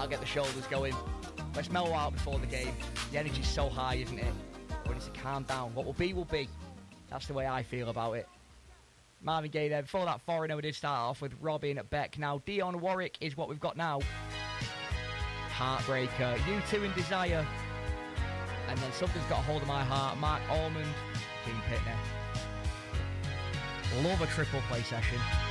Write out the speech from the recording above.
That'll get the shoulders going. Let's mellow out before the game. The energy's so high, isn't it? We need to calm down. What will be, will be. That's the way I feel about it. Marvin Gaye there. Before that, Foreigner, we did start off with Robin Beck. Now, Dionne Warwick is what we've got now. Heartbreaker. U2 and Desire. And then Something's Got a Hold of My Heart. Mark Almond. King Pitney. Love a triple play session.